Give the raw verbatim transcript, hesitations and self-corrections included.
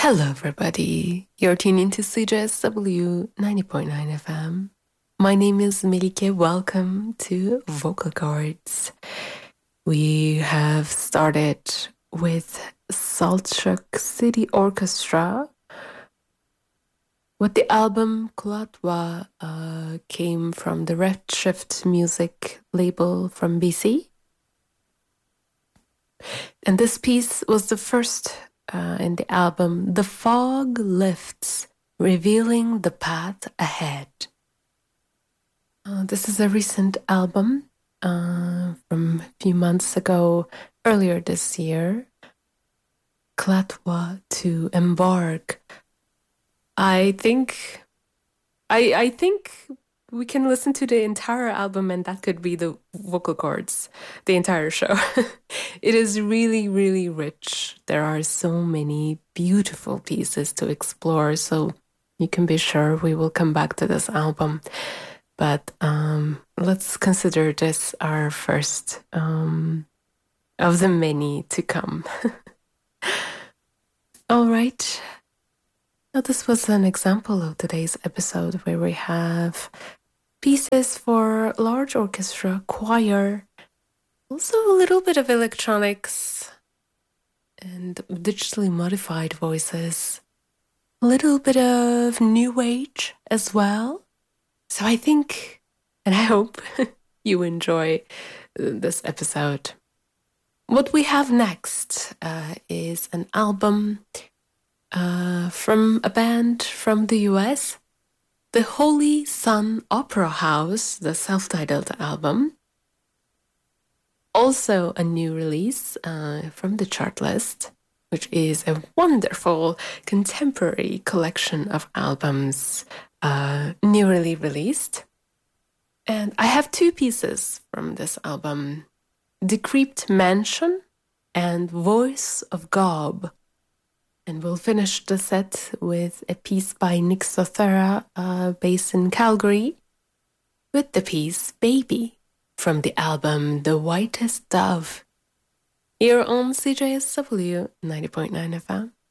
Hello, everybody. You're tuning to C J S W ninety point nine F M. My name is Melike. Welcome to Vocal Chords. We have started with Saltchuk City Orchestra. With the album Kulatwa uh, came from the Redshift Music label from B C. And this piece was the first uh, in the album, The Fog Lifts, Revealing the Path Ahead. Uh, this is a recent album uh, from a few months ago, earlier this year. Klatwa to Embark. I think, I I think we can listen to the entire album and that could be the vocal chords, the entire show. It is really, really rich. There are so many beautiful pieces to explore, so you can be sure we will come back to this album. But um, let's consider this our first um, of the many to come. All right. Now, this was an example of today's episode where we have pieces for large orchestra, choir, also a little bit of electronics and digitally modified voices, a little bit of new age as well. So I think, and I hope you enjoy this episode. What we have next uh, is an album uh, from a band from the U S, The Holy Sun Opera House, the self-titled album. Also a new release uh, from the chart list, which is a wonderful contemporary collection of albums uh, newly released. And I have two pieces from this album, Decrepit Mansion and Voice of Gob. And we'll finish the set with a piece by Nick Sothera, uh, based in Calgary, with the piece Baby from the album The Whitest Dove, here on C J S W ninety point nine F M.